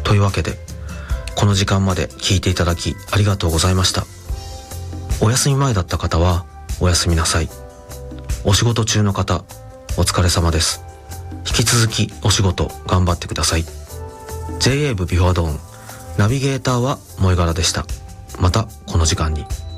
というわけで、この時間まで聞いていただきありがとうございました。お休み前だった方はおやすみなさい。お仕事中の方、お疲れ様です。引き続きお仕事頑張ってください。 JA 部ビフォードーンナビゲーターは萌柄でした。またこの時間に。